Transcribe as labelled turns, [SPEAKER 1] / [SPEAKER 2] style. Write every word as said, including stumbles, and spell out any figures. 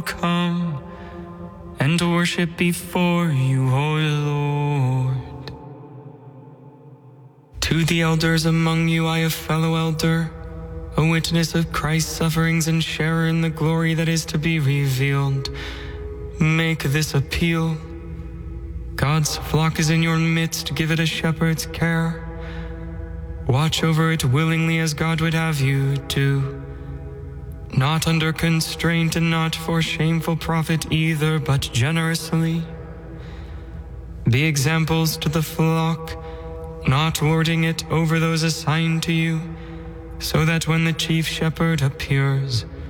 [SPEAKER 1] come and worship before you, O Lord. To the elders among you, I, a fellow elder, a witness of Christ's sufferings and sharer in the glory that is to be revealed, make this appeal. God's flock is in your midst, give it a shepherd's care. Watch over it willingly as God would have you do, not under constraint and not for shameful profit either, but generously. Be examples to the flock, not lording it over those assigned to you, so that when the chief shepherd appears,